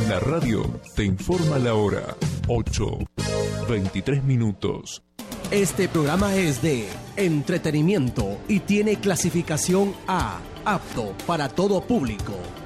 La radio te informa la hora. 8:23. Este programa es de entretenimiento y tiene clasificación A, apto para todo público.